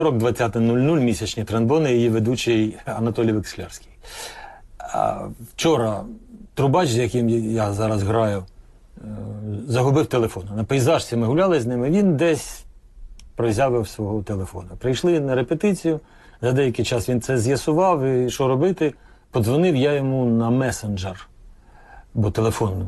Рок 20.00, місячні тромбони, її ведучий Анатолій Векслярський. Вчора трубач, з яким я зараз граю, загубив телефон. На пейзажці ми гуляли з ними, він десь прозявив свого телефона. Прийшли на репетицію, за деякий час він це з'ясував, і що робити? Подзвонив я йому на месенджер, бо телефон.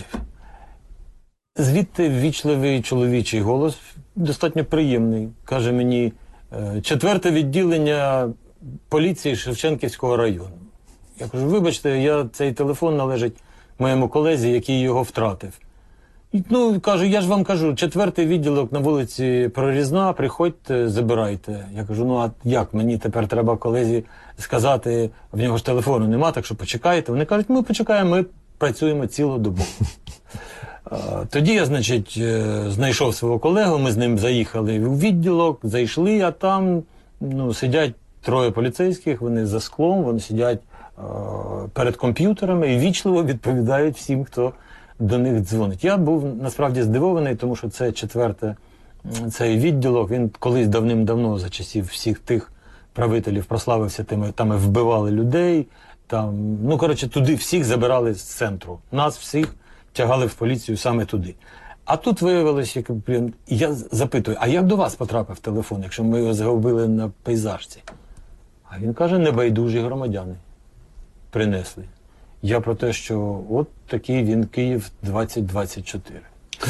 Звідти ввічливий чоловічий голос, достатньо приємний, каже мені: 4-те відділення поліції Шевченківського району. Я кажу: вибачте, цей телефон належить моєму колезі, який його втратив. Ну, кажу, я ж вам кажу, 4-й відділок на вулиці Прорізна, приходьте, забирайте. Я кажу: ну а як, мені тепер треба колезі сказати, в нього ж телефону нема, так що почекайте. Вони кажуть: ми почекаємо, ми працюємо цілодобово. Тоді я, значить, знайшов свого колегу, ми з ним заїхали у відділок, зайшли, а там сидять 3 поліцейських, вони за склом, вони сидять перед комп'ютерами і вічливо відповідають всім, хто до них дзвонить. Я був насправді здивований, тому що це 4-те, цей відділок, він колись давним-давно за часів всіх тих правителів прославився тими, там і вбивали людей, там, туди всіх забирали з центру. Нас всіх тягали в поліцію саме туди. А тут виявилось, я запитую: а як до вас потрапив телефон, якщо ми його загубили на пейзажці? А він каже: небайдужі громадяни принесли. Я про те, що от такий він Київ 2024.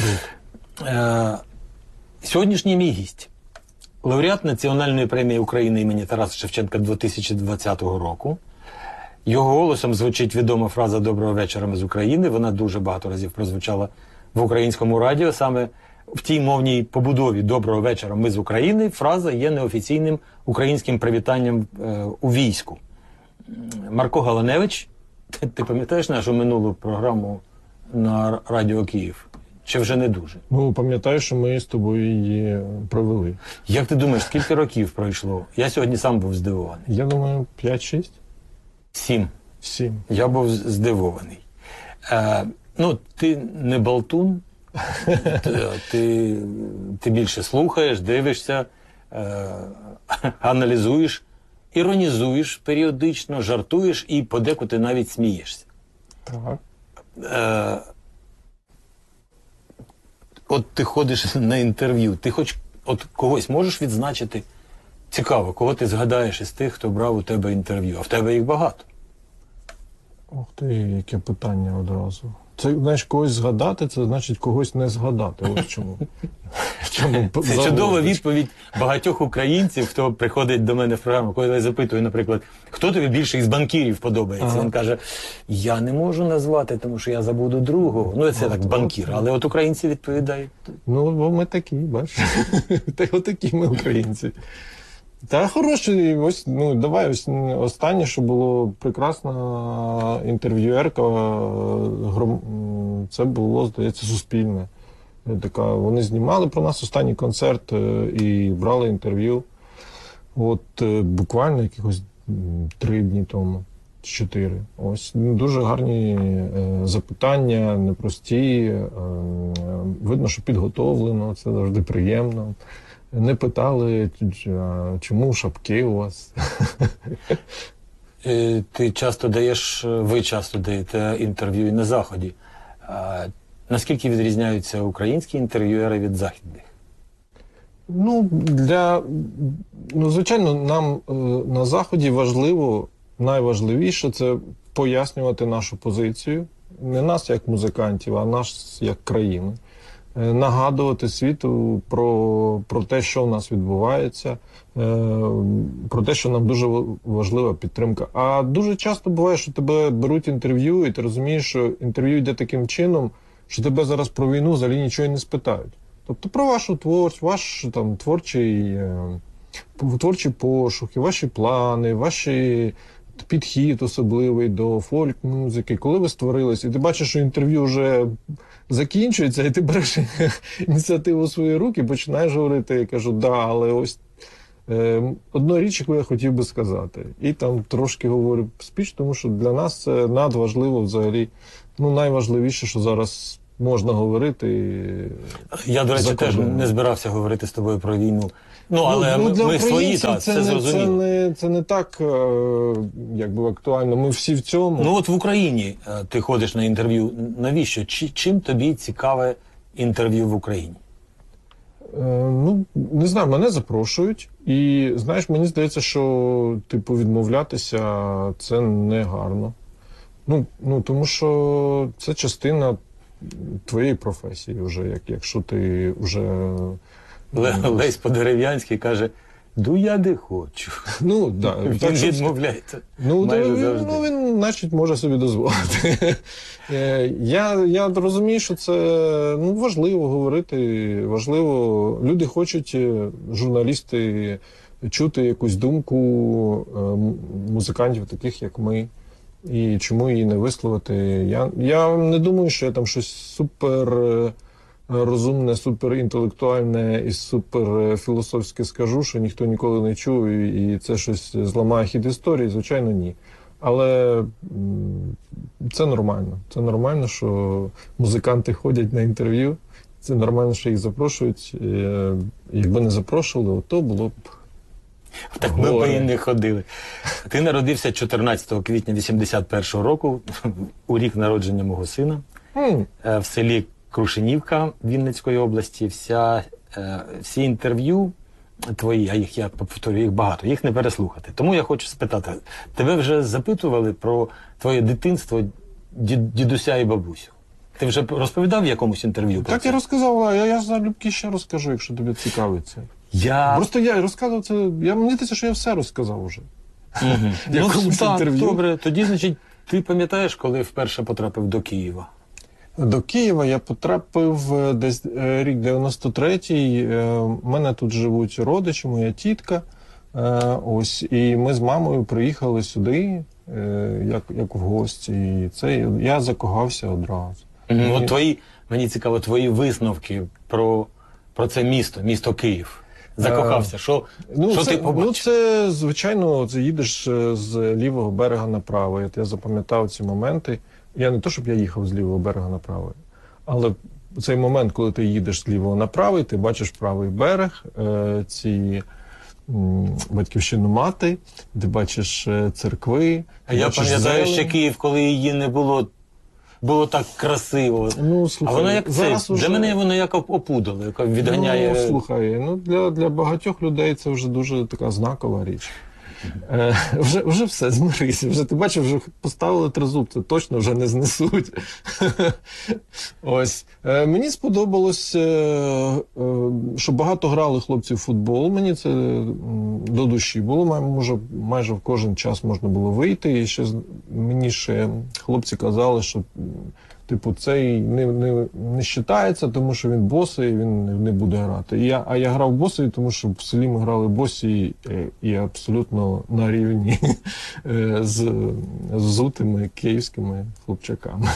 Сьогоднішній мій гість – лауреат Національної премії України імені Тараса Шевченка 2020 року. Його голосом звучить відома фраза «Доброго вечора, ми з України». Вона дуже багато разів прозвучала в українському радіо. Саме в тій мовній побудові «Доброго вечора, ми з України» фраза є неофіційним українським привітанням у війську. Марко Галаневич, ти пам'ятаєш нашу минулу програму на Радіо Київ? Чи вже не дуже? Ну, пам'ятаю, що ми з тобою її провели. Як ти думаєш, скільки років пройшло? Я сьогодні сам був здивований. Я думаю, 5-6? 7. 7. Я був здивований. Ти не болтун, ти більше слухаєш, дивишся, аналізуєш, іронізуєш періодично, жартуєш і подекуди навіть смієшся. Так. От ти ходиш на інтерв'ю, ти хоч когось можеш відзначити? Цікаво, кого ти згадаєш із тих, хто брав у тебе інтерв'ю, а в тебе їх багато. Ох ти, яке питання одразу. Це, знаєш, когось згадати, це значить когось не згадати. Ось чому. Це чудова відповідь багатьох українців, хто приходить до мене в програму, коли я запитую, наприклад, хто тобі більше із банкірів подобається? Він каже: я не можу назвати, тому що я забуду другого. Це так, банкір. Але от українці відповідають. Ну, бо ми такі, бачиш. Отакі ми українці. Та хороший, давай, останнє, що було, прекрасна інтерв'юерка, це було, здається, Суспільне. Вони знімали про нас останній концерт і брали інтерв'ю. Буквально якихось 3 дні тому, 4. Дуже гарні запитання, непрості, видно, що підготовлено, це завжди приємно. Не питали, чому шапки у вас. Ви часто даєте інтерв'ю і на Заході. Наскільки відрізняються українські інтерв'юери від західних? Звичайно, нам на Заході найважливіше це пояснювати нашу позицію. Не нас як музикантів, а нас як країни. Нагадувати світу про те, що в нас відбувається, про те, що нам дуже важлива підтримка. А дуже часто буває, що тебе беруть інтерв'ю, і ти розумієш, що інтерв'ю йде таким чином, що тебе зараз про війну взагалі нічого і не спитають. Тобто про вашу творчість, ваш творчі пошуки, ваші плани, ваші підхід особливий до фольк-музики, коли ви створились, і ти бачиш, що інтерв'ю вже закінчується, і ти береш ініціативу у свої руки, починаєш говорити, я кажу: але ось одну річ, яку я хотів би сказати. І там трошки говорю спіч, тому що для нас це надважливо взагалі, найважливіше, що зараз можна говорити. Я, до речі, за теж кордоном. не збирався говорити з тобою про війну. Ну, але для ми свої, українців так, це зрозуміло. це не так якби актуально. Ми всі в цьому. Ну от в Україні ти ходиш на інтерв'ю. Навіщо? Чим тобі цікаве інтерв'ю в Україні? Ну, не знаю, мене запрошують. І, знаєш, мені здається, що, типу, відмовлятися це не гарно. Ну, тому що це частина твоєї професії вже, якщо ти вже... Лесь Подерев'янський каже, я не хочу. Ну, да, Він так, що... відмовляється. Ну, майже завжди. він, значить, може собі дозволити. Я розумію, що це важливо говорити, важливо. Люди хочуть, журналісти, чути якусь думку музикантів, таких як ми. І чому її не висловити? Я не думаю, що я там щось супер розумне, суперінтелектуальне і суперфілософське скажу, що ніхто ніколи не чув, і це щось зламає хід історії, звичайно, ні. Але це нормально. Це нормально, що музиканти ходять на інтерв'ю, це нормально, що їх запрошують. Якби не запрошували, то було б так ми б і не ходили. Ти народився 14 квітня 81-го року, у рік народження мого сина, в селі Крушенівка Вінницької області. Всі інтерв'ю твої, а їх, я повторюю, їх багато, їх не переслухати. Тому я хочу спитати, тебе вже запитували про твоє дитинство дідуся і бабусю? Ти вже розповідав в якомусь інтерв'ю про так, це? я розказав, а я залюбки ще розкажу, якщо тобі цікавиться. Просто я розказував це, мені здається, що я все розказав вже. В якомусь інтерв'ю. Добре, тоді, значить, ти пам'ятаєш, коли вперше потрапив до Києва? До Києва я потрапив десь рік 93-й. У мене тут живуть родичі, моя тітка. Ось, і ми з мамою приїхали сюди, як в гості. І це я закохався одразу. Мені цікаво, твої висновки про це місто Київ. Закохався. Що ти побачив? Ну, це, звичайно, це їдеш з лівого берега направо. Я запам'ятав ці моменти. Я не то, щоб я їхав з лівого берега на правий, але цей момент, коли ти їдеш з лівого на правий, ти бачиш правий берег, ці батьківщину мати, ти бачиш церкви. А я пам'ятаю, що Київ, коли її не було так красиво. Ну, слухай, а вона як це, для мене вона як опудало, яка відганяє... Ну, слухай, для багатьох людей це вже дуже така знакова річ. Вже все, змирися. Вже, ти бачиш, вже поставили тризуб, це точно вже не знесуть. Ось. Мені сподобалось, що багато грали хлопці в футбол. Мені це до душі було. Майже в кожен час можна було вийти. І мені ще хлопці казали, що типу, цей не вважається, тому що він босий, він не буде грати. А я грав босий, тому що в селі ми грали босі і абсолютно на рівні з взутими київськими хлопчаками.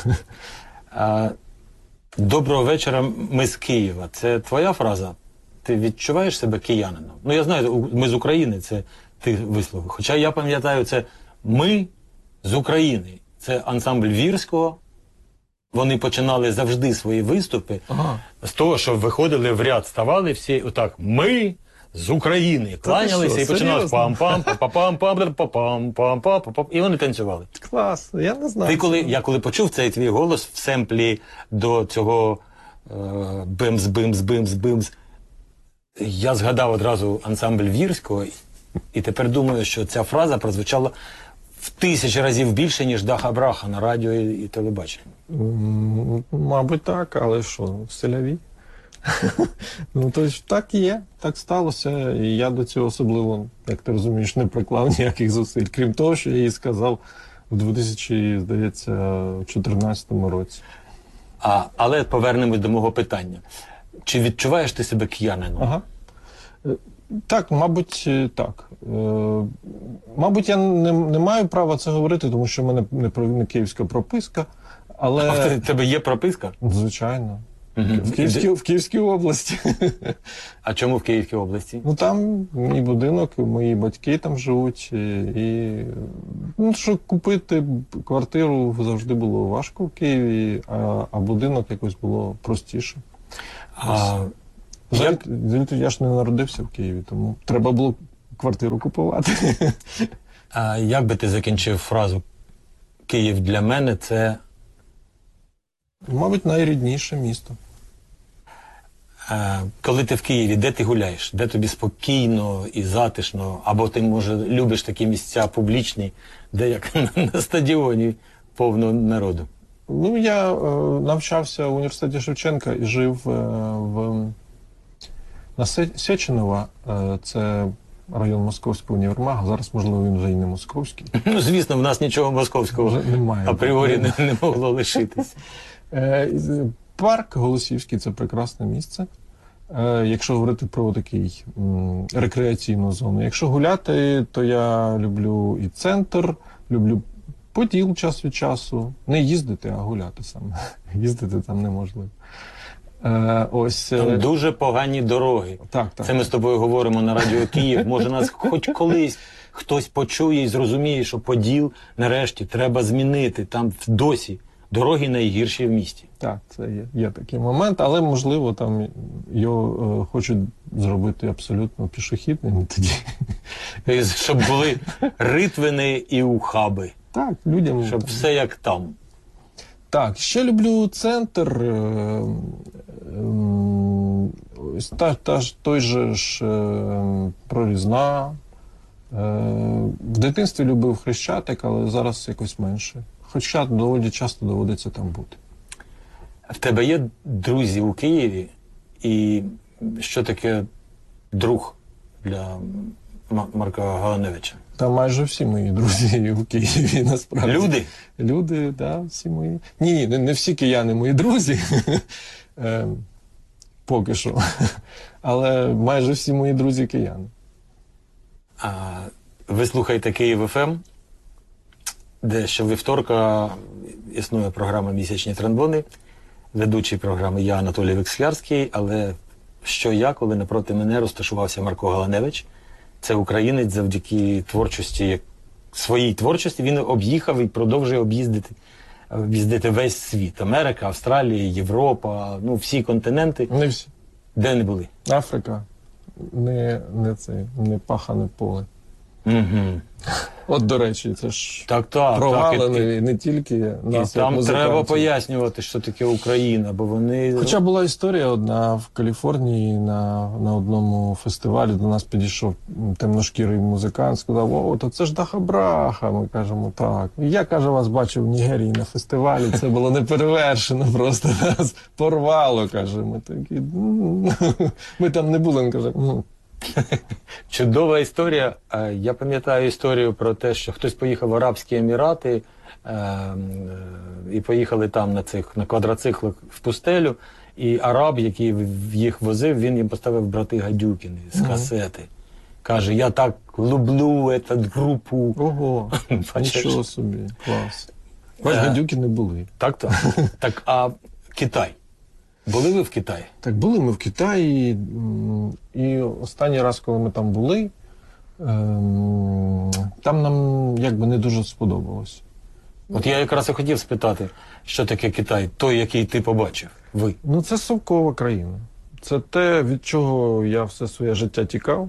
Доброго вечора, ми з Києва. Це твоя фраза? Ти відчуваєш себе киянином? Ну, я знаю, ми з України, це ти висловив. Хоча я пам'ятаю, це ми з України. Це ансамбль Вірського. Вони починали завжди свої виступи з того, що виходили в ряд, ставали всі отак, ми з України, кланялися і починали пам-пам, пам-пам, пам-пам, пам-пам, і вони танцювали. Клас, я не знаю. Я коли почув цей твій голос в семплі до цього бимс-бимс-бимс-бимс, я згадав одразу ансамбль Вірського, і тепер думаю, що ця фраза прозвучала в 1000 разів більше, ніж Даха-Браха на радіо і телебаченні. Мабуть, так, але що, селяві? Ну, то ж так і є, так сталося. І я до цього особливо, як ти розумієш, не приклав ніяких зусиль. Крім того, що я їй сказав у 2014 році. Але повернемось до мого питання. Чи відчуваєш ти себе киянином? Ага. Так, мабуть, так. Мабуть, я не маю права це говорити, тому що в мене не київська прописка. Але... А в тебе є прописка? Звичайно. В Київській області. А чому в Київській області? Ну там мій будинок, мої батьки там живуть. Ну, що купити квартиру завжди було важко в Києві, а будинок якось було простіше. Я ж не народився в Києві, тому треба було квартиру купувати. А як би ти закінчив фразу «Київ для мене» – це… Мабуть, найрідніше місто. Коли ти в Києві, де ти гуляєш? Де тобі спокійно і затишно? Або ти, може, любиш такі місця публічні, де як на стадіоні повно народу? Ну, я навчався в університеті Шевченка і жив на Сеченова. Це район Московського універмагу. Зараз, можливо, він вже і не московський. Ну, звісно, в нас нічого московського немає, апріорі не могло лишитись. Парк Голосіївський – це прекрасне місце. Якщо говорити про такий рекреаційну зону. Якщо гуляти, то я люблю і центр, люблю Поділ час від часу. Не їздити, а гуляти саме. Їздити там неможливо. Там дуже погані дороги. Так. Це ми з тобою говоримо на Радіо Київ. Може, нас хоч колись хтось почує і зрозуміє, що Поділ нарешті треба змінити. Там досі дороги найгірші в місті. Так, це є такий момент, але, можливо, там його хочуть зробити абсолютно пішохідним тоді. Щоб були ритвини і ухаби. Так, людям. Щоб все як там. Так, ще люблю центр. Ось той же ж Прорізна. В дитинстві любив Хрещатик, але зараз якось менше. Хоча доволі часто доводиться там бути. В тебе є друзі у Києві? І що таке друг для Марка Галаневича? Там майже всі мої друзі у Києві, насправді. Люди? Люди, так, всі мої. Ні, не всі кияни мої друзі. Поки що. Але майже всі мої друзі кияни. Ви слухаєте Київ ФМ, де щовівторка існує програма «Місячні трембони». Ведучий програми я, Анатолій Векслярський, але коли напроти мене розташувався Марко Галаневич. Це українець завдяки своїй творчості. Він об'їхав і продовжує об'їздити весь світ. Америка, Австралія, Європа, всі континенти. Не всі. Де не були? Африка. Не пахане поле. Угу. От, до речі, це ж так, провалини не тільки нас, і там як треба пояснювати, що таке Україна, бо вони… Хоча була історія одна в Каліфорнії на одному фестивалі, до нас підійшов темношкірий музикант, сказав: «О, то це ж Даха-Браха». Ми кажемо: «Так». Я, каже, вас бачив в Нігерії на фестивалі, це було неперевершено, просто нас порвало, каже. Ми такі, ми там не були, він каже, Чудова історія. Я пам'ятаю історію про те, що хтось поїхав в Арабські Емірати і поїхали там на квадроциклах в пустелю, і араб, який їх возив, він їм поставив «Брати Гадюкіни» з касети. Каже: «Я так люблю цю групу». Ого, нічого собі, клас. Бач, Гадюкіни були. Так, а Китай? Були ви в Китаї? Так, були ми в Китаї, і останній раз, коли ми там були, там нам якби не дуже сподобалось. От я якраз і хотів спитати, що таке Китай, той, який ти побачив, ви? Ну, це совкова країна. Це те, від чого я все своє життя тікав.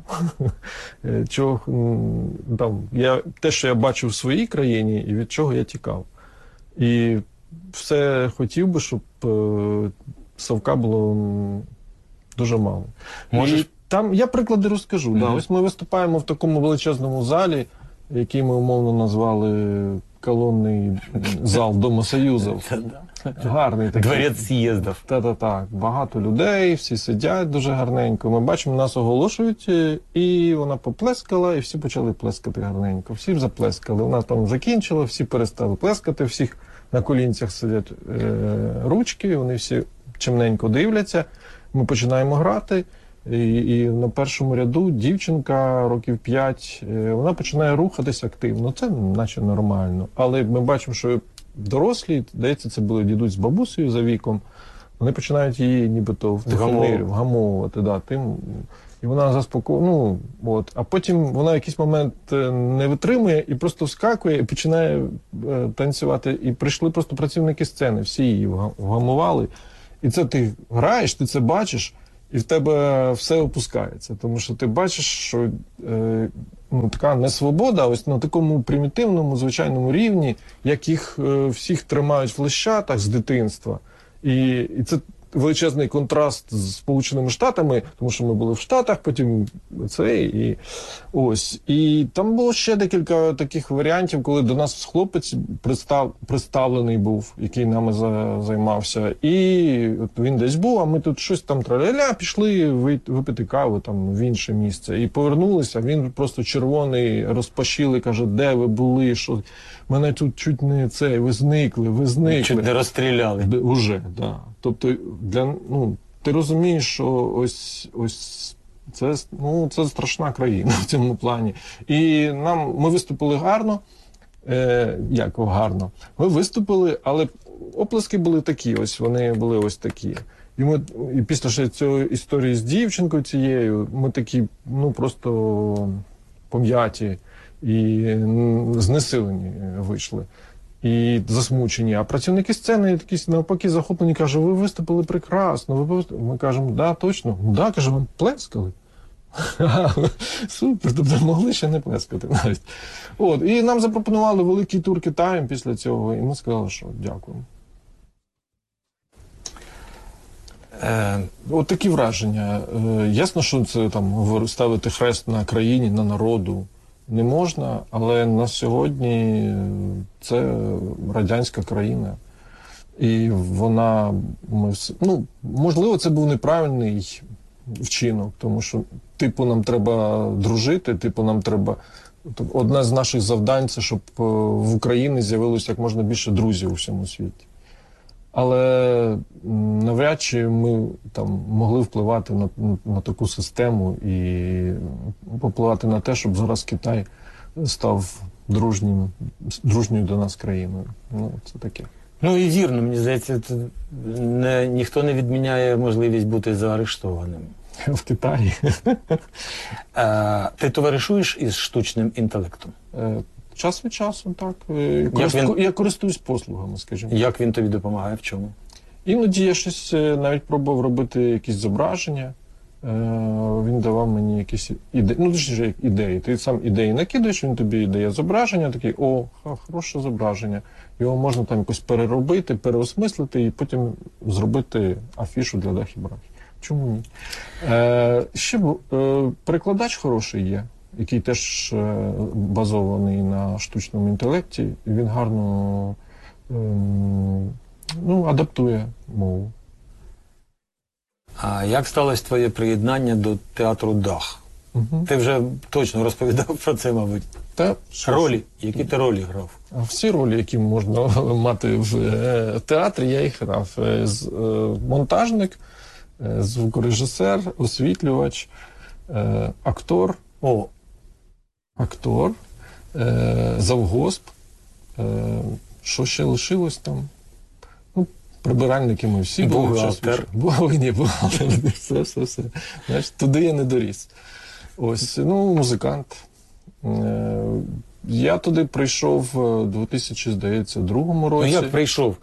Те, що я бачив в своїй країні, і від чого я тікав. І все хотів би, щоб совка було дуже мало. І там, я приклади розкажу. Ось ми виступаємо в такому величезному залі, який ми умовно назвали колонний зал Дома Союзу. Гарний такий. Дворець з'їздів. Так. Багато людей, всі сидять дуже гарненько. Ми бачимо, нас оголошують, і вона поплескала, і всі почали плескати гарненько. Всі заплескали. Вона там закінчила, всі перестали плескати, всіх на колінцях сидять ручки, вони всі чимненько дивляться. Ми починаємо грати, і на першому ряду дівчинка років 5, вона починає рухатись активно. Це наче нормально. Але ми бачимо, що дорослі, здається, це були дідусь з бабусею за віком, вони починають її нібито вгамовувати, да, тим, і вона заспокоює, а потім вона в якийсь момент не витримує і просто вскакує і починає танцювати. І прийшли просто працівники сцени, всі її вгамували. І це ти граєш, ти це бачиш, і в тебе все опускається. Тому що ти бачиш, що така несвобода, ось на такому примітивному, звичайному рівні, як їх всіх тримають в лещатах з дитинства. І це величезний контраст з Сполученими Штатами, тому що ми були в Штатах, потім і ось. І там було ще декілька таких варіантів, коли до нас хлопець представлений був, який нами займався. І от він десь був, а ми тут щось там траля-ля, пішли випити каву там в інше місце. І повернулися, він просто червоний, розпашілий, каже, де ви були, що мене тут чуть не ви зникли. Чуть не розстріляли. Уже, да. Тобто, ти розумієш, що ось це страшна країна в цьому плані. І ми виступили гарно. Як гарно? Ми виступили, але оплески були такі, вони були ось такі. І після цієї історії з дівчинкою цією, ми такі, просто пом'яті і знесилені вийшли. І засмучені. А працівники сцени якісь навпаки захоплені, кажуть, ви виступили прекрасно. Ми кажемо, да, точно. Да, каже, вам плескали. Супер, тобто могли ще не плескати навіть. І нам запропонували великий тур Китаєм після цього, і ми сказали, що дякуємо. От такі враження. Ясно, що це там ставити хрест на країні, на народу не можна, але на сьогодні це радянська країна. І вона, можливо, це був неправильний вчинок, тому що, нам треба дружити, нам треба... Одне з наших завдань – це, щоб в Україні з'явилося як можна більше друзів у всьому світі. Але навряд чи ми могли впливати на таку систему і попливати на те, щоб зараз Китай став дружньою до нас країною. Це таке. І вірно, мені здається, ніхто не відміняє можливість бути заарештованим. В Китаї. Ти товаришуєш із штучним інтелектом? Час від часу, так. Я користуюсь послугами, скажімо. Як він тобі допомагає, в чому? Іноді я щось навіть пробував робити якісь зображення. Він давав мені якісь ідеї. Ти сам ідеї накидаєш, він тобі дає зображення, такий, хороше зображення. Його можна якось переробити, переосмислити і потім зробити афішу для дахи-брахи. Чому ні? Ще перекладач хороший є, який теж базований на штучному інтелекті. Він гарно адаптує мову. А як сталося твоє приєднання до театру «Дах»? Ти вже точно розповідав про це, мабуть. Ролі? Які ти ролі грав? Всі ролі, які можна мати в театрі, я їх грав. Монтажник, звукорежисер, освітлювач, актор, завгосп. Що ще лишилось там? Прибиральники ми всі були. Бухгалтер. Бухгалтер. Все. Знаєш, туди я не доріс. Музикант. Я туди прийшов у 2002 році. Як прийшов?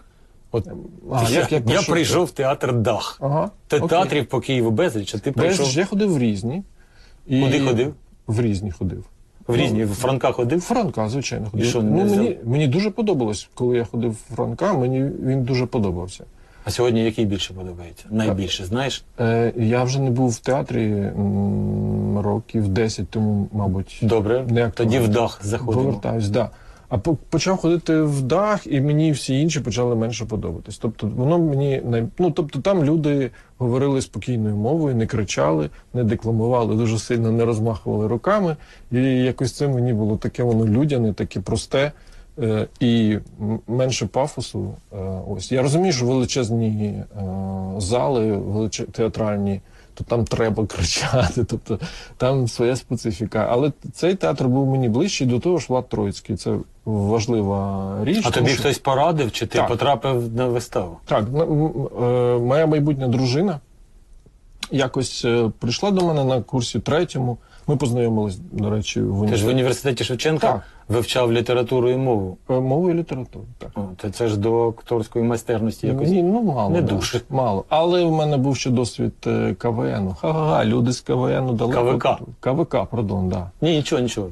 Я прийшов в театр «Дах». Ти театрів по Києву безліч, а ти прийшов... Я ходив в різні. Куди ходив? В різні ходив. В різні? В Франка ходив? В Франка, звичайно, ходив. І що, мені дуже подобалось, коли я ходив в Франка, мені він дуже подобався. А сьогодні який більше подобається? Найбільше, знаєш? Я вже не був в театрі років 10 тому, мабуть. Добре, тоді в «Дах» заходимо. Повертаюсь, так. А почав ходити в «Дах», і мені всі інші почали менше подобатись. Тобто воно мені там люди говорили спокійною мовою, не кричали, не декламували, дуже сильно не розмахували руками. І якось це мені було таке воно людяне, таке просте і менше Я розумію, що величезні зали, театральні, то там треба кричати, тобто там своя специфіка. Але цей театр був мені ближчий, до того ж Влад Троїцький. Це важлива річ. А тому тобі що- хтось порадив, чи ти Так. потрапив на виставу? Так, моя майбутня дружина якось прийшла до мене на курсі 3-му. Ми познайомились, до речі, в Ти ж в університеті. університеті Шевченка Так. вивчав літературу і мову. Мову і літературу, так. О, то це ж до акторської майстерності якось. Ні, ну мало. не да, дуже. Мало. Але в мене був ще досвід КВНу. Ха-ха-ха, люди з КВНу далеко. КВК. КВК, пардон, да. Ні, нічого.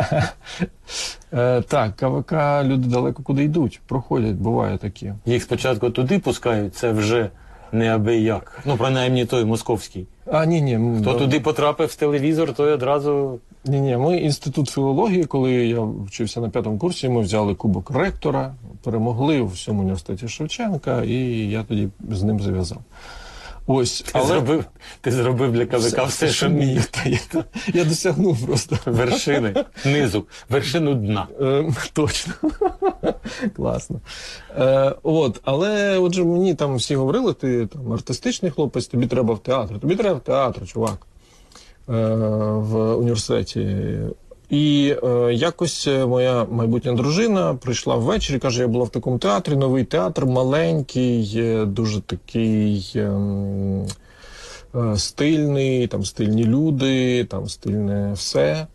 Так, КВК люди далеко куди йдуть, проходять, буває такі. Їх спочатку туди пускають, це вже не аби як. Ну, принаймні той московський. А, ні. Хто туди потрапив з телевізор, той одразу. Ні, ми інститут філології, коли я вчився на 5-му курсі, ми взяли кубок ректора, перемогли у всьому університеті Шевченка, і я тоді з ним зав'язав. Ось, Ти зробив для КВК все, що міг. Я досягнув просто. Вершини, низу, вершину дна. Точно. Класно. Але отже, мені там всі говорили, ти там артистичний хлопець, тобі треба в театр, чувак. В університеті. І якось моя майбутня дружина прийшла ввечері, каже, я була в такому театрі, новий театр, маленький, дуже такий стильний, там стильні люди, там стильне все,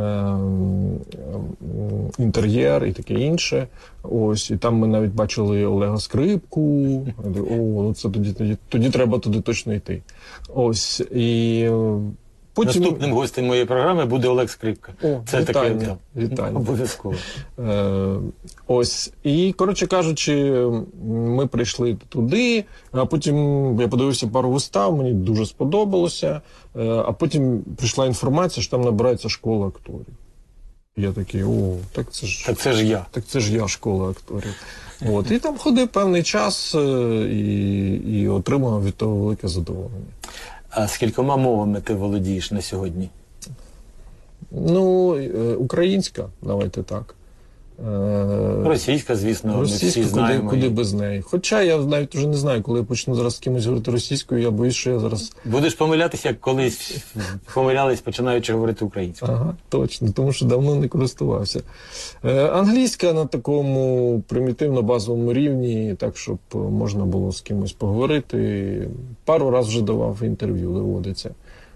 інтер'єр і таке інше. Ось, і там ми навіть бачили Олега Скрипку. О, це тоді треба туди точно йти. Ось, і потім... Наступним гостем моєї програми буде Олег Скрипка. Це таке вітання. Обов'язково. Ось. І, коротше кажучи, ми прийшли туди, а потім я подивився пару вистав, мені дуже сподобалося, а потім прийшла інформація, що там набирається школа акторів. Я такий, так це ж я. Так це ж я, школа акторів. От. І там ходив певний час і отримав від того велике задоволення. А скількома мовами ти володієш на сьогодні? Ну, українська, давайте так. Російська, звісно, ми всі знаємо. Куди без неї. Хоча я навіть вже не знаю, коли я почну зараз з кимось говорити російською, я боюсь, що я зараз... Будеш помилятися, як колись помилялись, починаючи говорити українською. Ага, точно, тому що давно не користувався. Англійська на такому примітивно-базовому рівні, так, щоб можна було з кимось поговорити. Пару разів вже давав інтерв'ю, доводиться.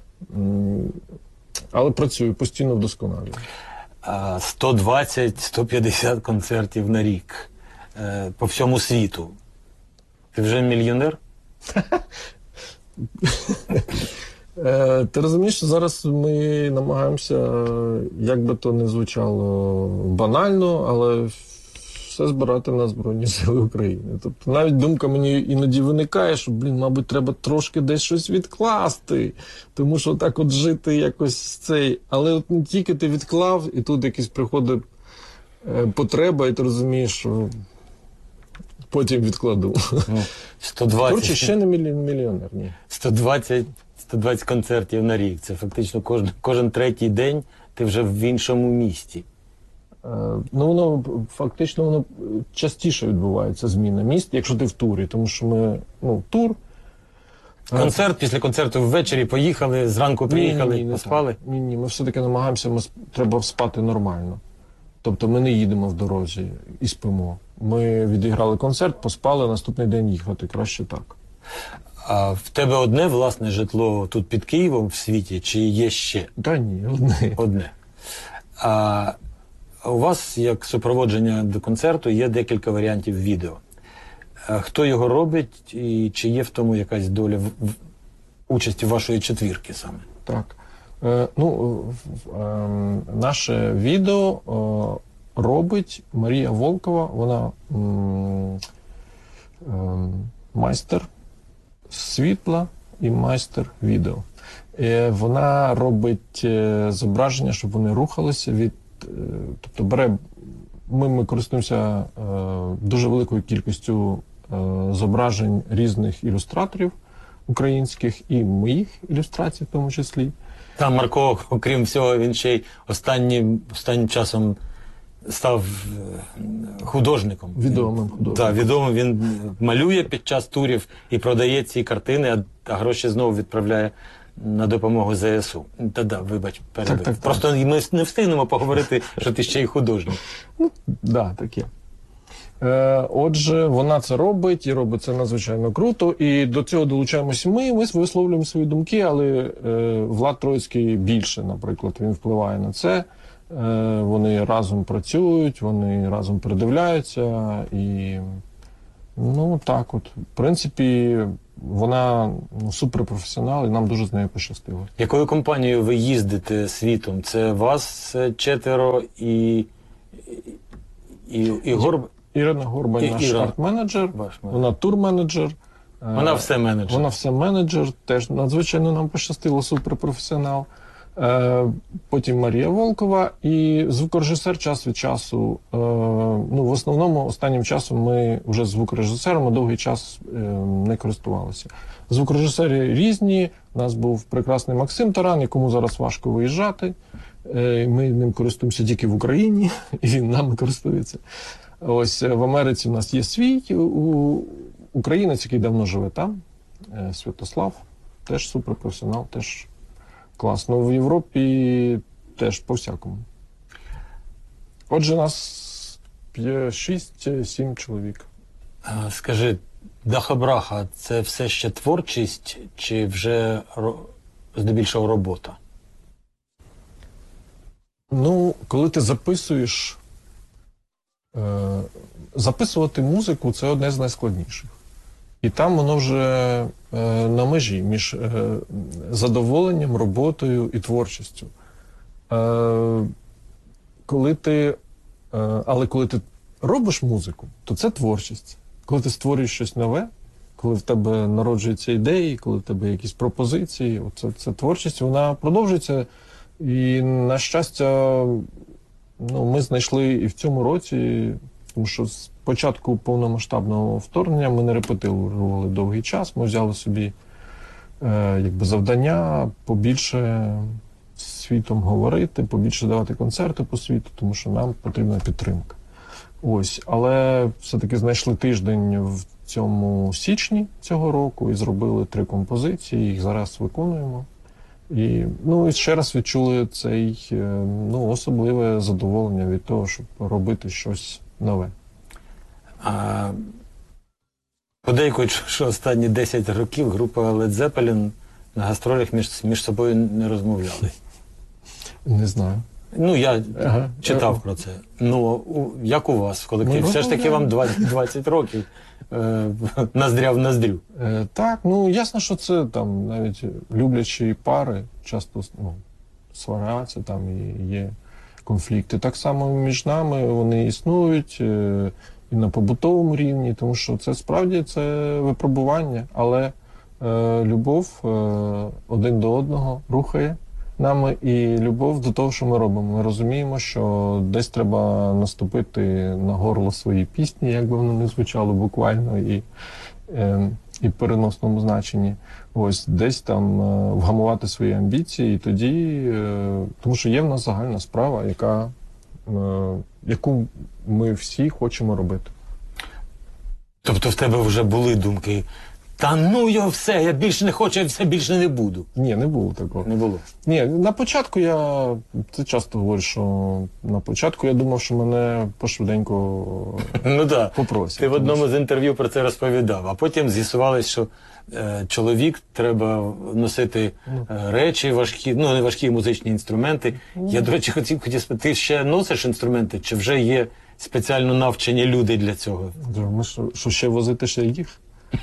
Але працюю, постійно вдосконалюю. 120-150 концертів на рік по всьому світу. Ти вже мільйонер? Ти розумієш, що зараз ми намагаємося, як би то не звучало банально, але все збирати на Збройні Сили України. Тобто навіть думка мені іноді виникає, що, мабуть, треба трошки десь щось відкласти, тому що так от жити якось цей. Але от не тільки ти відклав, і тут якась приходить потреба, і ти розумієш, що потім відкладу. 120. Коротше, ще не мільйонер, ні. 120 концертів на рік. Це фактично кожен третій день ти вже в іншому місті. Ну, воно фактично частіше відбувається, зміна міст, якщо ти в турі, тому що ми, тур. Концерт, після концерту ввечері поїхали, зранку приїхали, поспали? Ні, ми все-таки намагаємося, треба спати нормально. Тобто ми не їдемо в дорозі і спимо. Ми відіграли концерт, поспали, наступний день їхати, краще так. А в тебе одне власне житло тут під Києвом в світі, чи є ще? Та ні, одне. Одне. А у вас, як супроводження до концерту, є декілька варіантів відео. Хто його робить і чи є в тому якась доля участі вашої четвірки саме? Так. Наше відео робить Марія Волкова, вона майстер світла і майстер відео. Вона робить зображення, щоб вони рухалися тобто ми користуємося дуже великою кількістю зображень різних ілюстраторів українських і моїх ілюстрацій в тому числі. Там Марко, окрім всього, він ще й останнім часом став художником. Відомим художником. Так, відомим. Він малює під час турів і продає ці картини, а гроші знову відправляє на допомогу ЗСУ. Та-да, вибач, перебив. Так. Просто ми не встигнемо поговорити, що ти ще й художник. Да, таке. Отже, вона це робить і робить це надзвичайно круто. І до цього долучаємося ми висловлюємо свої думки, але Влад Троїцький більше, наприклад, він впливає на це. Вони разом працюють, вони разом придивляються. І, ну, так от. В принципі, вона суперпрофесіонал, і нам дуже з нею пощастило. Якою компанією ви їздите світом? Це вас 4 і Ірина Горбань, наш Іра. арт-менеджер, Ваш менеджер. вона тур-менеджер. Вона все менеджер. Вона все менеджер, теж надзвичайно нам пощастило, суперпрофесіонал. Потім Марія Волкова і звукорежисер час від часу. Ну, в основному останнім часом ми вже звукорежисерами довгий час не користувалися. Звукорежисери різні. У нас був прекрасний Максим Таран, якому зараз важко виїжджати. Ми ним користуємося тільки в Україні, і він нами користується. Ось в Америці в нас є свій українець, який давно живе там, Святослав, теж суперпрофесіонал, теж класно. В Європі теж по-всякому. Отже, нас 6-7 чоловік. Скажи, Даха-Браха – це все ще творчість чи вже здебільшого робота? Ну, коли ти записуєш, записувати музику – це одне з найскладніших. І там воно вже на межі між задоволенням, роботою і творчістю. Але коли ти робиш музику, то це творчість. Коли ти створюєш щось нове, коли в тебе народжуються ідеї, коли в тебе якісь пропозиції, це творчість, вона продовжується. І, на щастя, ну, ми знайшли і в цьому році, тому що з початку повномасштабного вторгнення ми не репетирували довгий час, ми взяли собі якби завдання побільше світом говорити, побільше давати концерти по світу, тому що нам потрібна підтримка. Ось, але все-таки знайшли тиждень в цьому січні цього року і зробили 3 композиції, їх зараз виконуємо. І, ну, і ще раз відчули цей, ну, особливе задоволення від того, щоб робити щось нове. Подейкують, що останні 10 років група Led Zeppelin на гастролях між собою не розмовляли. Не знаю. Ну, я читав про це. Ну, як у вас в колективі? Все ж таки вам 20 років ноздря в ноздрю. Так, ну, ясно, що це там навіть люблячі пари часто сваряться, там і є конфлікти. Так само між нами вони існують і на побутовому рівні, тому що це справді це випробування, але любов один до одного рухає нами і любов до того, що ми робимо. Ми розуміємо, що десь треба наступити на горло своїй пісні, як би воно не звучало буквально і в переносному значенні. Ось десь там вгамувати свої амбіції, і тоді, тому що є в нас загальна справа, яку ми всі хочемо робити. Тобто в тебе вже були думки: та ну його все, я більше не хочу, я все більше не буду. Ні, не було такого. Не було. Ні, на початку це часто говорю, що на початку я думав, що мене пошвиденько Ну так. попросять. Ти в одному з інтерв'ю про це розповідав, а потім з'ясувалось, що чоловік треба носити речі важкі, ну не важкі музичні інструменти. Я, до речі, хотів спитати, ти ще носиш інструменти, чи вже є спеціально навчені люди для цього? Ми що ще возити ще їх?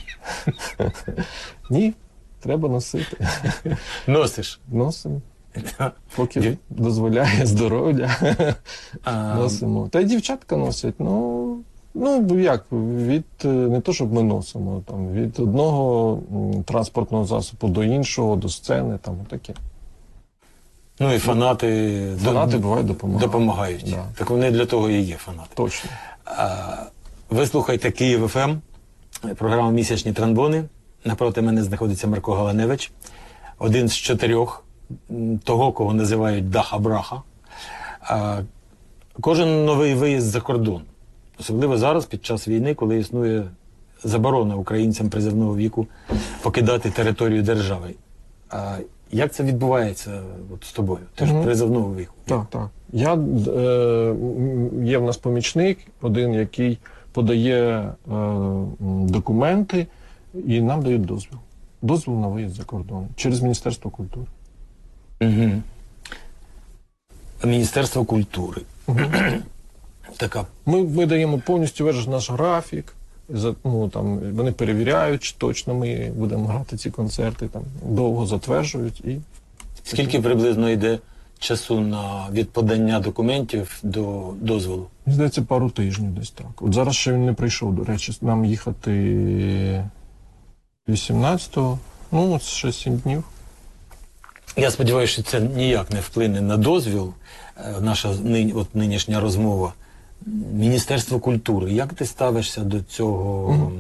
Ні, треба носити. Носиш? Носимо. Поки дозволяє здоров'я. Носимо. Та й дівчатка носять. Ну як, не то, щоб ми носимо, там, від одного транспортного засобу до іншого, до сцени, там, таке. Ну і фанати бувають допомагають. Да. Так вони для того і є фанати. Точно. Ви слухаєте Київ ФМ, програма «Місячні тромбони». Напроти мене знаходиться Марко Галаневич, один з 4 того, кого називають Даха-Браха. Кожен новий виїзд за кордон, особливо зараз, під час війни, коли існує заборона українцям призовного віку покидати територію держави. Як це відбувається от з тобою? Ти ж Мгм. призовного віку. Так. Є в нас помічник, один, який подає документи, і нам дають дозвіл. Дозвіл на виїзд за кордон через Міністерство культури. Угу. Міністерство культури. Така. Ми даємо повністю весь наш графік. Вони перевіряють, чи точно ми будемо грати ці концерти, там довго затверджують. І Скільки приблизно йде часу від подання документів до дозволу? мені здається, пару тижнів десь так. От зараз ще він не прийшов, до речі, нам їхати 18-го, це ще 7 днів. Я сподіваюся, що це ніяк не вплине на дозвіл. Наша нинішня розмова. Міністерство культури. Як ти ставишся до цього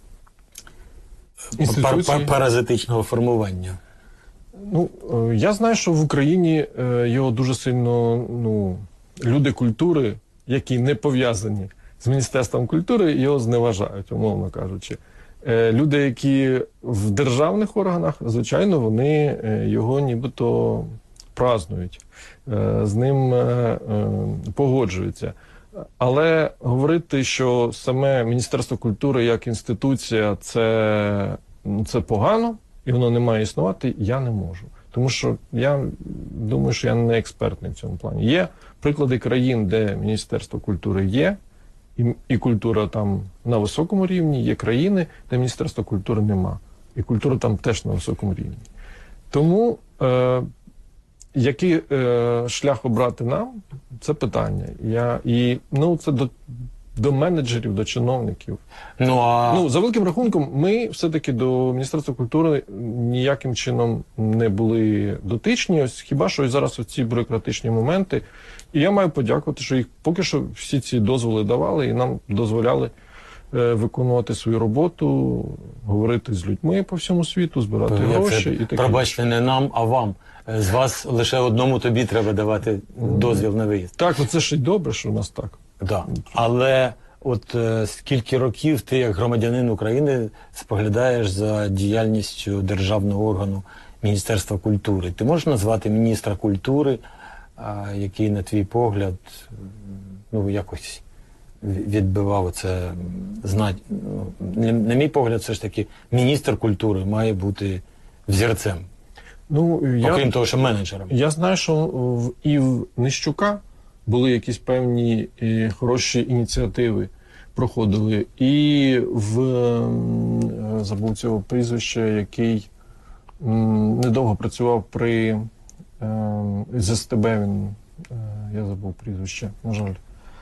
паразитичного формування? Я знаю, що в Україні його дуже сильно, люди культури, які не пов'язані з Міністерством культури, його зневажають, умовно кажучи. Люди, які в державних органах, звичайно, вони його нібито празнують, з ним погоджуються. Але говорити, що саме Міністерство культури як інституція це погано, і воно не має існувати, я не можу. Тому що я думаю, що я не експертний в цьому плані. Є приклади країн, де Міністерство культури є, і культура там на високому рівні, є країни, де Міністерства культури нема. І культура там теж на високому рівні. Тому який шлях обрати нам, це питання. Це до менеджерів, до чиновників. За великим рахунком, ми все-таки до Міністерства культури ніяким чином не були дотичні, хіба що і зараз оці бюрократичні моменти. І я маю подякувати, що їх поки що всі ці дозволи давали і нам дозволяли виконувати свою роботу, говорити з людьми по всьому світу, збирати гроші і таке. Пробачте, не нам, а вам. З вас лише одному тобі треба давати дозвіл на виїзд. Так, це ж і добре, що у нас так. Да. Але скільки років ти, як громадянин України, споглядаєш за діяльністю державного органу Міністерства культури? Ти можеш назвати міністра культури, який, на твій погляд, якось відбивав це знать? На мій погляд, все ж таки, міністр культури має бути взірцем. Окрім того, що менеджером. Я знаю, що і в Нищука були якісь певні хороші ініціативи, проходили. І забув цього прізвища, який недовго працював при ЗСТБ, я забув прізвище, на жаль.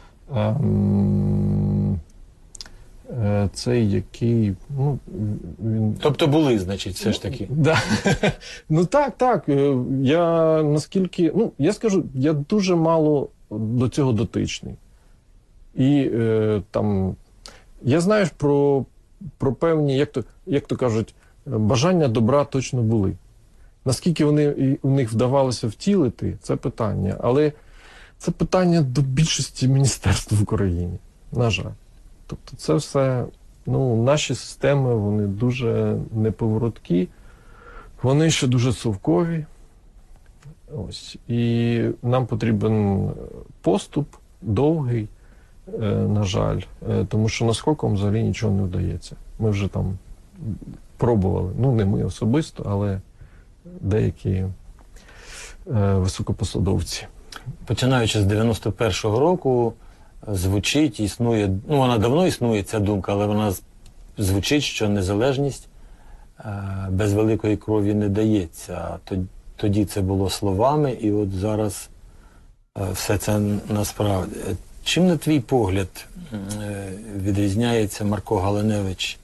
Цей, який, він... Тобто були, значить, все ж таки. Да. Так. Я наскільки, я скажу, я дуже мало до цього дотичний. І я знаю про певні, як то кажуть, бажання добра точно були. Наскільки у них вдавалося втілити, це питання. Але це питання до більшості міністерств в Україні, на жаль. Тобто це все, наші системи, вони дуже неповороткі, вони ще дуже совкові. І нам потрібен поступ довгий, на жаль, тому що наскоком взагалі нічого не вдається. Ми вже там пробували, не ми особисто, але деякі високопосадовці. Починаючи з 91-го року, звучить, існує, вона давно існує, ця думка, але вона звучить, що незалежність без великої крові не дається. Тоді це було словами, і от зараз все це насправді. Чим, на твій погляд, відрізняється Марко Галаневич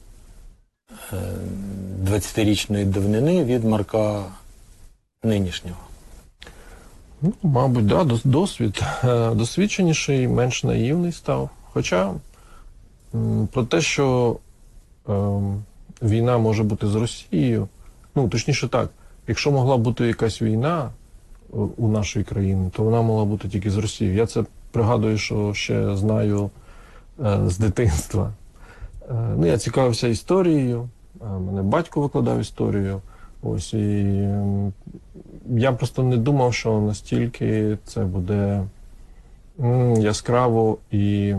20-річної давнини від Марка нинішнього? Мабуть, да, досвід. Досвідченіший, менш наївний став. Хоча про те, що війна може бути з Росією, точніше так, якщо могла бути якась війна у нашої країни, то вона могла бути тільки з Росією. Я це пригадую, що ще знаю з дитинства. Я цікавився історією, мене батько викладав історію. Ось, і я просто не думав, що настільки це буде яскраво і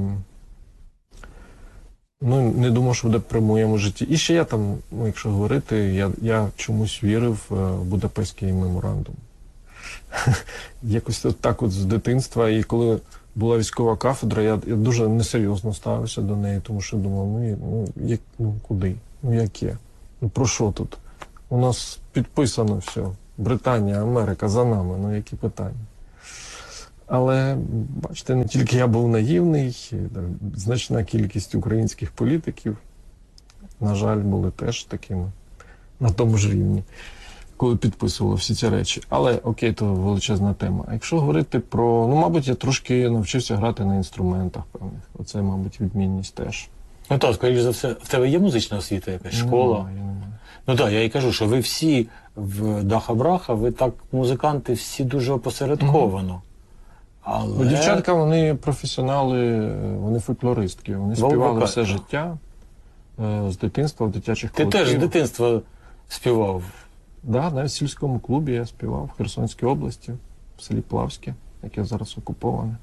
не думав, що буде при моєму житті. І ще я там, якщо говорити, я чомусь вірив в Будапештський меморандум. Якось так от з дитинства. І коли була військова кафедра, я дуже несерйозно ставився до неї, тому що думав, куди? Яке? Про що тут? У нас підписано все. Британія, Америка за нами, які питання? Але, бачите, не тільки я був наївний, значна кількість українських політиків, на жаль, були теж такими на тому ж рівні, коли підписували всі ці речі. Але, окей, то величезна тема. А якщо говорити про... мабуть, я трошки навчився грати на інструментах певних. Оце, мабуть, відмінність теж. Ну так, скоріш за все, в тебе є музична освіта якась, школа? Немає. Ну так, я і кажу, що ви всі в Даха-Браха, ви так, музиканти, всі дуже опосередковано. Але... Дівчатка, вони професіонали, вони фольклористки. Вони співали все життя, з дитинства, в дитячих колективах. Ти теж з дитинства співав? Так, навіть в сільському клубі я співав в Херсонській області, в селі Плавське, яке зараз окуповане.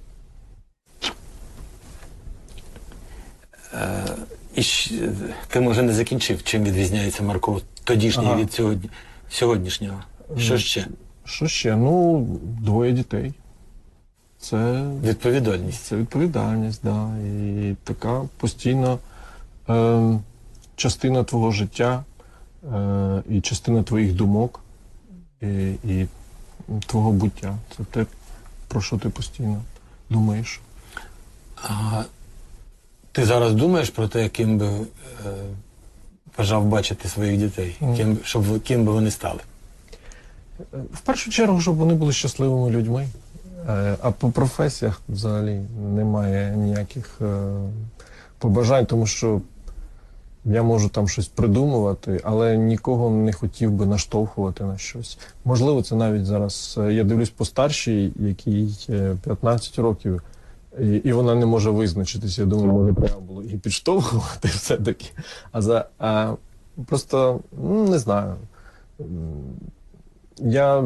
Ти, може, не закінчив, чим відрізняється Марко тодішній від сьогоднішнього? Що ще? Що ще? 2 дітей. Це відповідальність. Це відповідальність, так. Да. І така постійна частина твого життя, і частина твоїх думок, і твого буття. Це те, про що ти постійно думаєш. Ти зараз думаєш про те, ким би бажав бачити своїх дітей? Ким би вони стали? В першу чергу, щоб вони були щасливими людьми. А по професіях взагалі немає ніяких побажань, тому що я можу там щось придумувати, але нікого не хотів би наштовхувати на щось. Можливо, це навіть зараз, я дивлюсь по старшій, якій 15 років, і вона не може визначитися. Я думаю, може, треба було її підштовхувати все-таки. Просто, не знаю. Я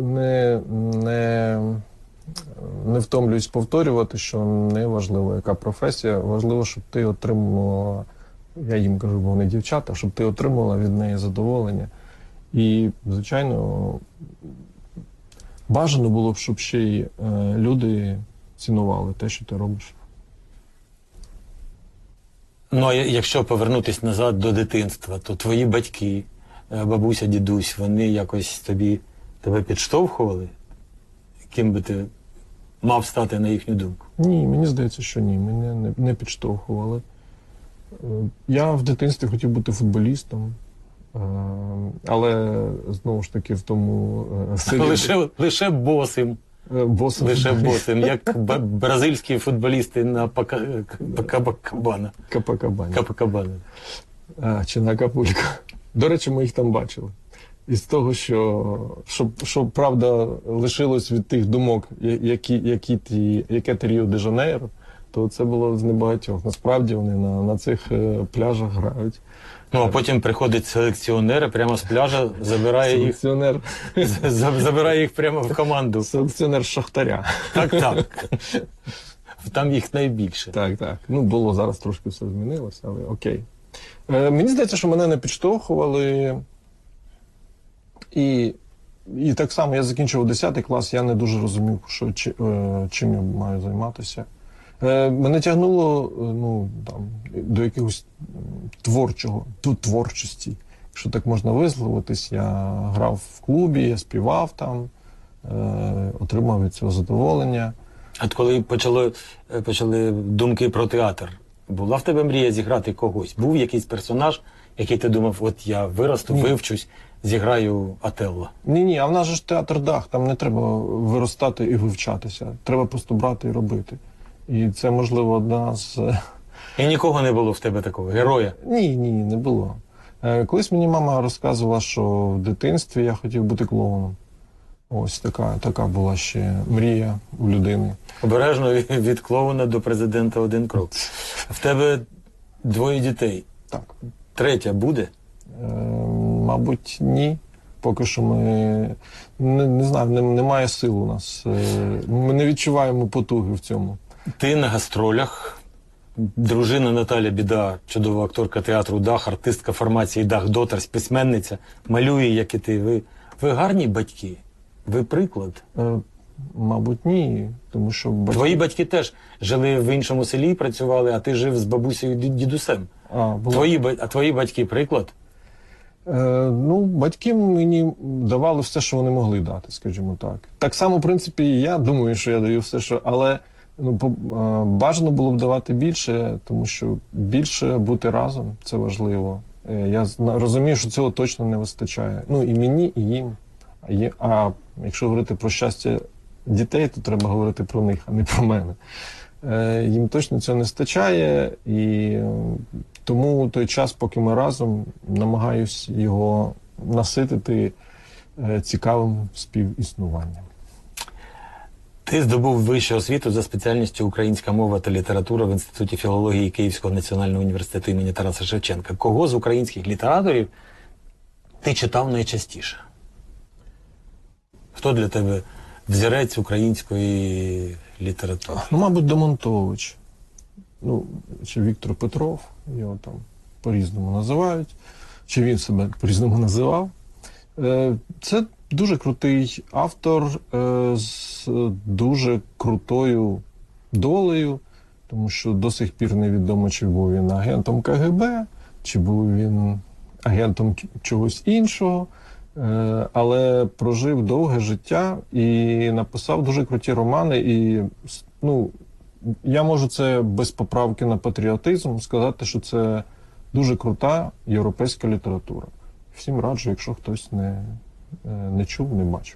не втомлююсь повторювати, що не важливо, яка професія. Важливо, щоб ти отримувала, я їм кажу, бо вони дівчата, щоб ти отримувала від неї задоволення. І, звичайно, бажано було б, щоб ще й люди цінували те, що ти робиш. Ну, а якщо повернутися назад до дитинства, то твої батьки, бабуся, дідусь, вони якось тебе підштовхували? Ким би ти мав стати, на їхню думку? Ні, мені здається, що ні. Мене не підштовхували. Я в дитинстві хотів бути футболістом, але, знову ж таки, в тому селі... Лише босим. Лише босим, як бразильські футболісти на Капакабана. Капакабана. Чи на Акапулько. До речі, ми їх там бачили. Із того, що правда лишилось від тих думок, яке ти Ріо-де-Жанейро, то це було з небагатьох. Насправді вони на цих пляжах грають. Ну, а потім приходить селекціонер, і прямо з пляжа забирає їх прямо в команду. Селекціонер Шахтаря. Так. Там їх найбільше. Так. Було, зараз трошки все змінилося, але окей. Мені здається, що мене не підштовхували. І так само я закінчив 10 клас, я не дуже розумів, чим я маю займатися. Мене тягнуло до якогось творчості, якщо так можна висловитись. Я грав в клубі, я співав там, отримав від цього задоволення. А коли почали думки про театр, була в тебе мрія зіграти когось? Був якийсь персонаж, який ти думав, от я виросту, вивчусь, зіграю Отелло? Ні, а в нас же ж театр Дах, там не треба виростати і вивчатися. Треба просто брати і робити. І це, можливо, одна з... І нікого не було в тебе такого героя? Ні, не було. Колись мені мама розказувала, що в дитинстві я хотів бути клоуном. Ось така була ще мрія у людини. Обережно від клоуна до президента один крок. В тебе 2 дітей. Так. 3 буде? Мабуть, ні. Поки що ми не знаю, немає сил у нас. Ми не відчуваємо потуги в цьому. Ти на гастролях. Дружина Наталя Біда, чудова акторка театру «Дах», артистка формації «Дах Дотерс», письменниця, малює, як і ти. Ви гарні батьки? Ви приклад? Мабуть, ні. Тому що Твої батьки теж жили в іншому селі і працювали, а ти жив з бабусею і дідусем. А твої батьки приклад? Ну, батьки мені давали все, що вони могли дати, скажімо так. Так само, в принципі, і я думаю, що я даю все, що... Але бажано було б давати більше, тому що більше бути разом – це важливо. Я розумію, що цього точно не вистачає. Ну, і мені, і їм. А якщо говорити про щастя дітей, то треба говорити про них, а не про мене. Їм точно цього не вистачає, і тому той час, поки ми разом, намагаюсь його наситити цікавим співіснуванням. Ти здобув вищу освіту за спеціальністю українська мова та література в Інституті філології Київського національного університету імені Тараса Шевченка. Кого з українських літераторів ти читав найчастіше? Хто для тебе взірець української літератури? Ну, мабуть, Демонтович. Ну, чи Віктор Петров, його там по-різному називають, чи він себе по-різному називав. Це дуже крутий автор з дуже крутою долею, тому що до сих пір невідомо, чи був він агентом КГБ, чи був він агентом чогось іншого, але прожив довге життя і написав дуже круті романи. І, ну, я можу це без поправки на патріотизм сказати, що це дуже крута європейська література. Всім раджу, якщо хтось не чув, не бачив.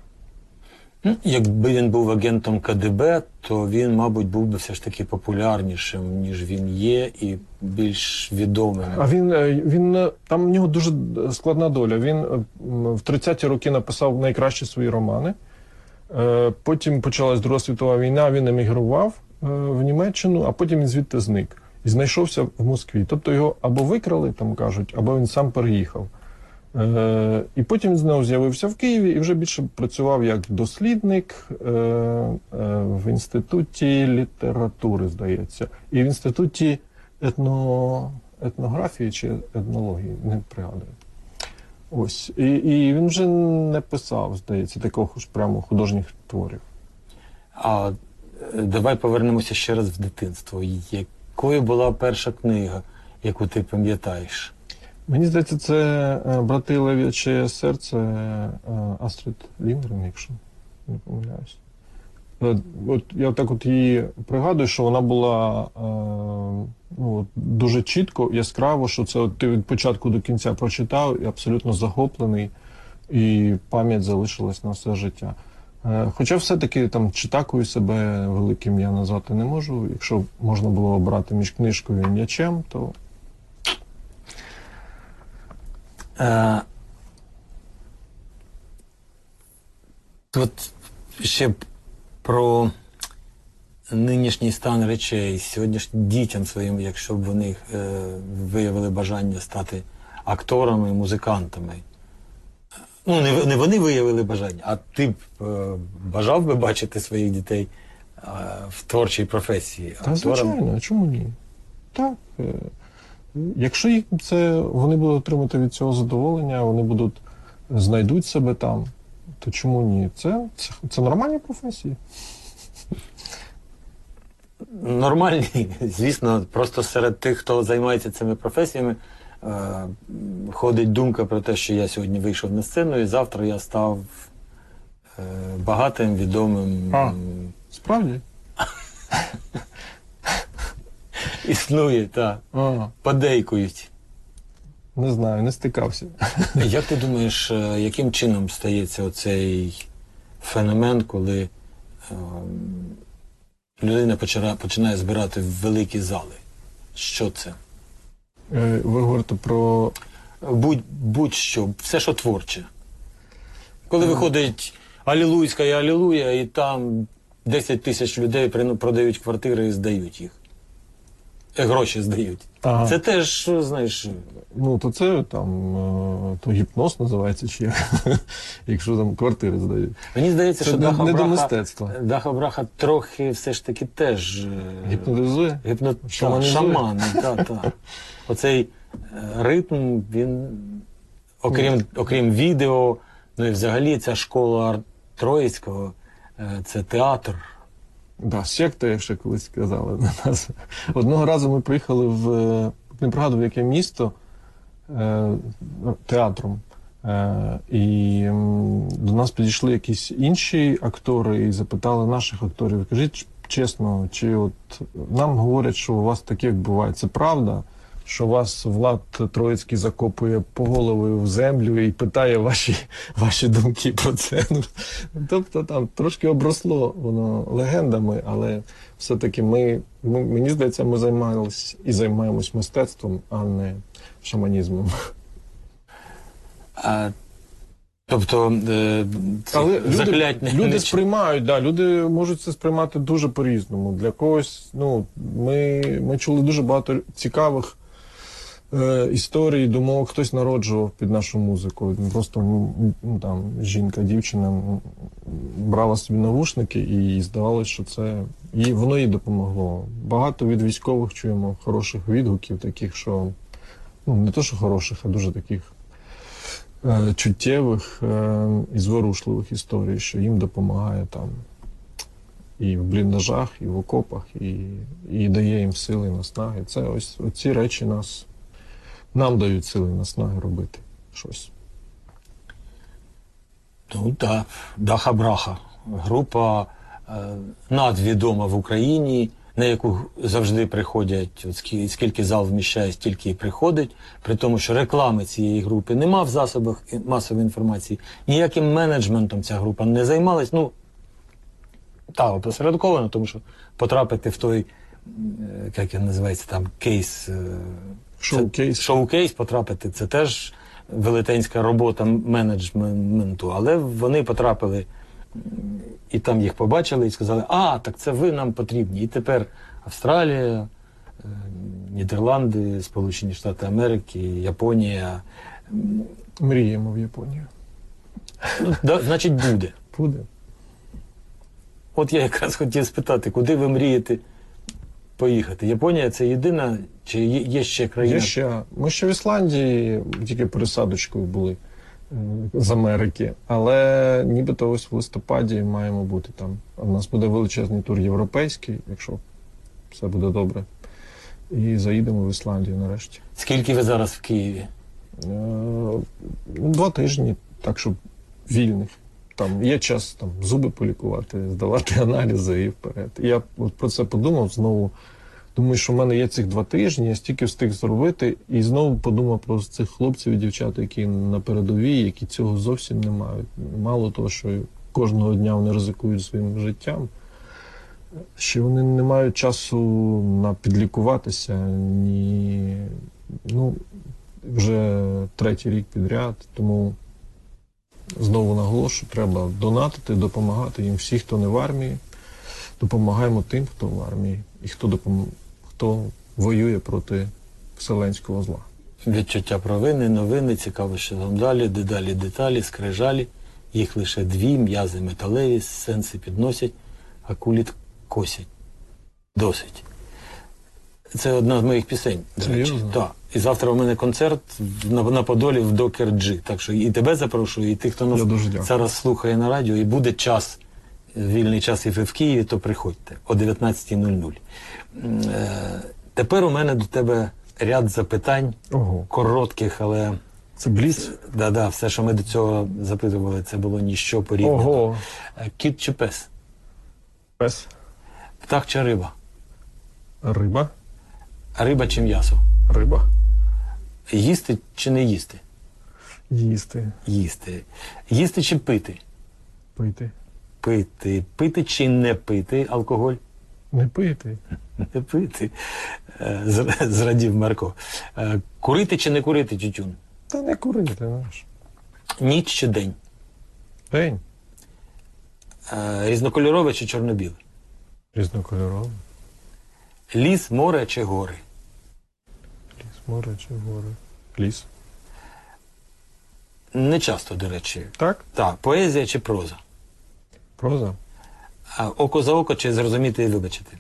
Якби він був агентом КДБ, то він, мабуть, був би все ж таки популярнішим, ніж він є, і більш відомим. А він там в нього дуже складна доля. Він в 30-ті роки написав найкращі свої романи. Потім почалась Друга світова війна, він емігрував в Німеччину, а потім він звідти зник. І знайшовся в Москві. Тобто його або викрали, там кажуть, або він сам переїхав. І потім він знову з'явився в Києві і вже більше працював як дослідник в Інституті літератури, здається. І в Інституті етнографії чи етнології, не пригадую. Ось. І він вже не писав, здається, такого ж прямо художніх творів. А давай повернемося ще раз в дитинство. Якою була перша книга, яку ти пам'ятаєш? Мені здається, це «Брати Лев'яче серце» Астрид Лінгрен, якщо не помиляюсь. От я так от її пригадую, що вона була ну, дуже чітко, яскраво, що це от ти від початку до кінця прочитав і абсолютно захоплений, і пам'ять залишилась на все життя. Хоча все-таки там читакою себе великим я назвати не можу. Якщо можна було обрати між книжкою і м'ячем, то... От ще про нинішній стан речей, сьогоднішнім дітям своїм, якщо б вони виявили бажання стати акторами, музикантами. Ну, не вони виявили бажання, а ти б бажав би бачити своїх дітей в творчій професії акторами? Та, звичайно, а чому ні? Так. Якщо їх вони будуть отримати від цього задоволення, вони знайдуть себе там, то чому ні? Це нормальні професії. Нормальні, звісно, просто серед тих, хто займається цими професіями, ходить думка про те, що я сьогодні вийшов на сцену, і завтра я став багатим, відомим. Справді? Існує, так. Подейкують. Не знаю, не стикався. Як ти думаєш, яким чином стається оцей феномен, коли людина починає збирати великі зали? Що це? Ви говорите про... Будь-що, все, що творче. Коли виходить Алілуйська і Алілуя, і там 10 тисяч людей продають квартири і здають їх. гроші здають. Ага. Це теж, знаєш, Ну, то це там, то гіпноз називається, чи як, якщо там квартири здають. мені здається, Це що не до Даха мистецтва. Браха трохи все ж таки теж Гіпнотизує? Шаманізує? шаман, так. Оцей ритм, він, окрім відео, ну і взагалі ця школа Троїцького, це театр. Да, секта, як ще колись казали на нас. Одного разу ми приїхали не пригадую, в яке місто, театром. І до нас підійшли якісь інші актори і запитали наших акторів, кажіть чесно, чи от нам говорять, що у вас таке буває, це правда? Що вас Влад Троїцький закопує по голову в землю і питає ваші думки про це. Ну, тобто там трошки обросло воно легендами, але все-таки мені здається, ми займалися і займаємось мистецтвом, а не шаманізмом. Тобто, Але заклять люди сприймають, да, люди можуть це сприймати дуже по-різному. Для когось, ну, ми чули дуже багато цікавих історій, думок, хтось народжував під нашу музику. Просто ну, там, жінка, дівчина брала собі навушники і здавалося, що це воно їй допомогло. Багато від військових чуємо хороших відгуків, таких, що ну, не то, що хороших, а дуже таких чуттєвих і зворушливих історій, що їм допомагає там і в бліндажах, і в окопах, і дає їм сили, наснаги. Це ось ці речі нам дають сили, наснаги робити щось. Ну так, Даха Браха. Група надвідома в Україні, на яку завжди приходять, от скільки зал вміщає, стільки і приходить, при тому, що реклами цієї групи нема в засобах масової інформації, ніяким менеджментом ця група не займалась. Ну, так, опосередковано, тому що потрапити в той, як він називається, там, кейс, шоу-кейс потрапити, це теж велетенська робота менеджменту, але вони потрапили, і там їх побачили і сказали, так це ви нам потрібні. І тепер Австралія, Нідерланди, Сполучені Штати Америки, Японія. Мріємо в Японію. Значить, буде. Буде. От я якраз хотів спитати, куди ви мрієте поїхати? Японія – це єдина, чи є ще країна? Є ще. Ми ще в Ісландії тільки пересадочкою були з Америки, але нібито ось в листопаді маємо бути там. У нас буде величезний тур європейський, якщо все буде добре. І заїдемо в Ісландію нарешті. Скільки ви зараз в Києві? 2 тижні, так що вільних. Там є час там зуби полікувати, здавати аналізи і вперед. Я от про це подумав знову. Думаю, що в мене є цих 2 тижні, я стільки встиг зробити, і знову подумав про цих хлопців і дівчат, які на передовій, які цього зовсім не мають. Мало того, що кожного дня вони ризикують своїм життям, що вони не мають часу на підлікуватися, вже 3-й рік підряд, тому знову наголошую, треба донатити, допомагати їм всі, хто не в армії. Допомагаємо тим, хто в армії і хто воює проти вселенського зла. Відчуття провини, новини, цікаво, що там далі, дедалі деталі, скрижалі. Їх лише 2, м'язи металеві, сенси підносять, а кулі косять. Досить. Це одна з моїх пісень, до речі. Так. І завтра у мене концерт на Подолі в Докер Джі. Так що і тебе запрошую, і тих, хто нас зараз слухає на радіо, і буде час, вільний час, і ви в Києві, то приходьте о 19:00. Тепер у мене до тебе ряд запитань, коротких, але... Це бліц? Да, все, що ми до цього запитували, це було ніщо порівняно. Кіт чи пес? Пес. Птах чи риба? Риба. Риба чи м'ясо? Риба. Їсти чи не їсти? Їсти. Їсти. Їсти чи пити? Пити. Пити. Пити чи не пити алкоголь? Не пити. Не пити. Зрадів Марко. Курити чи не курити тютюн? Та не курити, знаєш. Ніч чи день? День. Різнокольорове чи чорно-біле? Різнокольорове. Ліс, море чи гори? Море чи гори? Ліс. Не часто, до речі. Так? Так, поезія чи проза? Проза? А око за око чи зрозуміти і вибачити?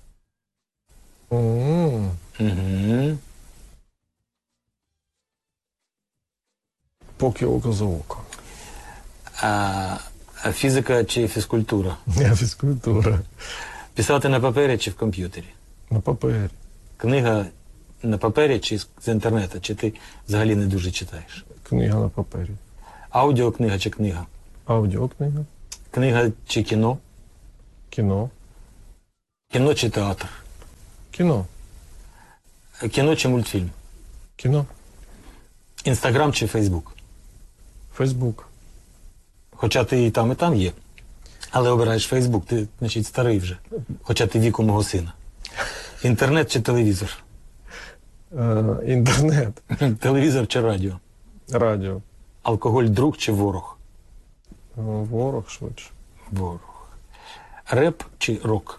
М. Угу. Поки око за око. А фізика чи фізкультура? Фізкультура. Писати на папері чи в комп'ютері? На папері. Книга на папері чи з інтернету? Чи ти взагалі не дуже читаєш? Книга на папері. Аудіокнига чи книга? Аудіокнига. Книга чи кіно? Кіно. Кіно чи театр? Кіно. Кіно чи мультфільм? Кіно. Інстаграм чи Фейсбук? Фейсбук. Хоча ти і там є. Але обираєш Фейсбук, ти, значить, старий вже. Хоча ти віку мого сина. Інтернет чи телевізор? Інтернет. Телевізор чи радіо? Радіо. Алкоголь друг чи ворог? Ворог швидше. Ворог. Реп чи рок?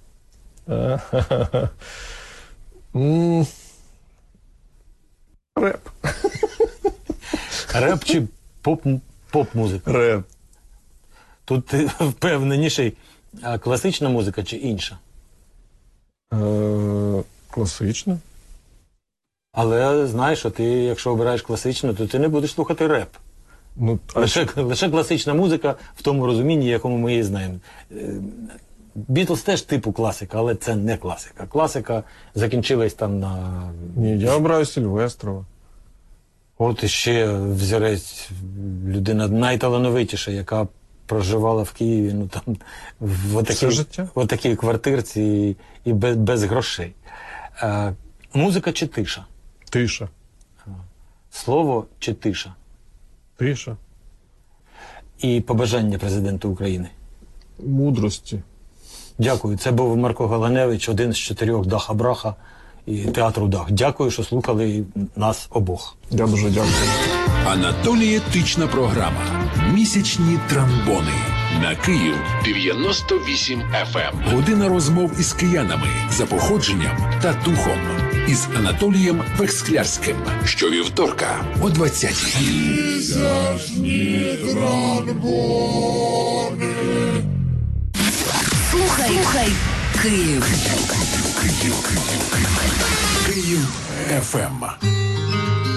Реп. Реп чи поп-музика? Реп. Тут ти впевненіший. А класична музика чи інша? Класично. Але знаєш, що ти, якщо обираєш класичну, то ти не будеш слухати реп. Ну, Лише класична музика в тому розумінні, якому ми її знаємо. Бітлз теж типу класика, але це не класика. Класика закінчилась там на... Ні, я обираю Сильвестрова. От іще взірець, людина найталановитіша, яка проживала в Києві, ну там Все життя? в такій квартирці і без грошей. Музика чи тиша? Тиша. Слово чи тиша? Тиша. І побажання президенту України. Мудрості. Дякую. Це був Марко Галаневич, один з 4 Даха-Браха і театру Дах. Дякую, що слухали нас обох. Я дуже дякую. Анатолієтична програма «Місячні трамбони» на Київ 98 FM. Година розмов із киянами за походженням та духом із Анатолієм Вексклярським. Щовівторка о 20:00. Місячні трамбони. Слухай Київ. Київ FM.